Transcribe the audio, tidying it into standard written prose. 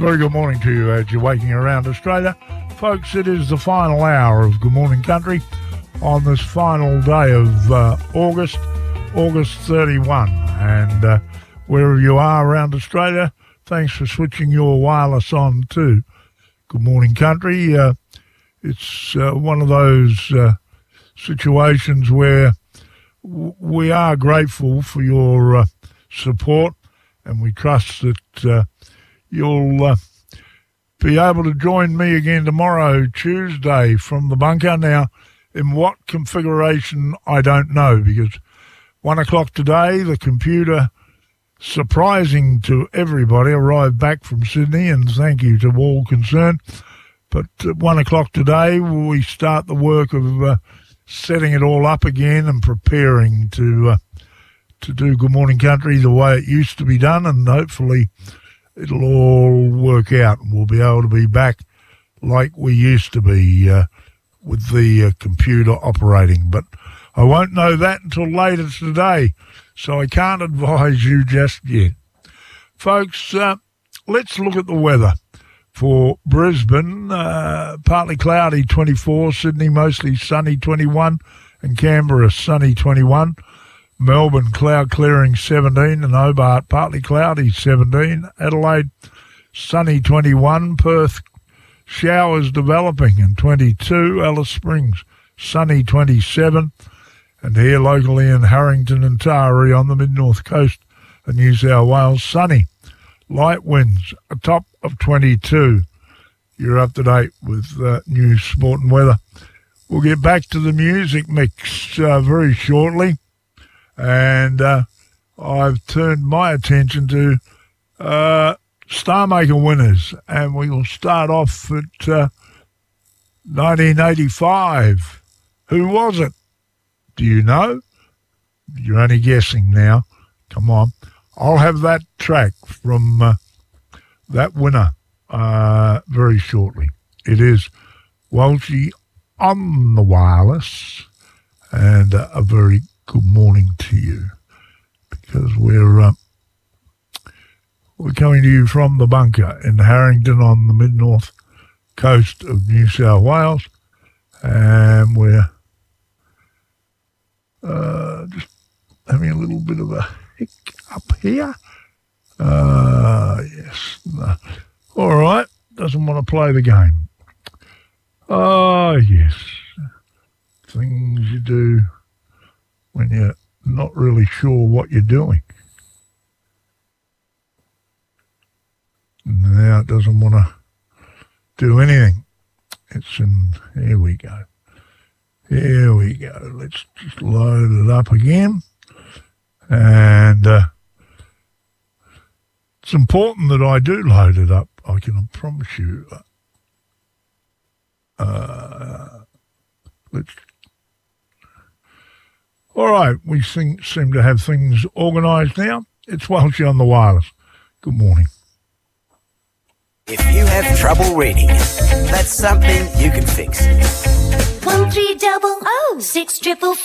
very good morning to you as you're waking around Australia. Folks, it is the final hour of Good Morning Country on this final day of August 31. And wherever you are around Australia, thanks for switching your wireless on to Good Morning Country. It's one of those situations where we are grateful for your support, and we trust that you'll be able to join me again tomorrow, Tuesday, from the bunker. Now, in what configuration, I don't know, because 1 o'clock today, the computer, surprising to everybody, arrived back from Sydney, and thank you to all concerned. But at 1 o'clock today, we start the work of setting it all up again and preparing to do Good Morning Country the way it used to be done, and hopefully it'll all work out and we'll be able to be back like we used to be with the computer operating. But I won't know that until later today, so I can't advise you just yet. Folks, let's look at the weather. For Brisbane, partly cloudy 24, Sydney mostly sunny 21, and Canberra sunny 21. Melbourne cloud clearing 17, and Hobart partly cloudy 17. Adelaide sunny 21. Perth showers developing and 22. Alice Springs sunny 27. And here locally in Harrington and Taree on the mid-north coast of New South Wales, sunny. Light winds, a top of 22. You're up to date with news, sport and weather. We'll get back to the music mix very shortly. And I've turned my attention to Star Maker winners. And we will start off at 1985. Who was it? Do you know? You're only guessing now. Come on. I'll have that track from that winner very shortly. It is Walshy on the wireless, and a very good morning to you, because we're coming to you from the bunker in Harrington on the mid-north coast of New South Wales, and we're just having a little bit of a hiccup here. Yes. No. All right. Doesn't want to play the game. Oh, yes. Things you do when you're not really sure what you're doing. Now it doesn't want to do anything. It's in, here we go. Here we go. Let's just load it up again. And it's important that I do load it up, I can promise you. All right, we seem to have things organised now. It's Welshie on the wireless. Good morning. If you have trouble reading, that's something you can fix. 1300 644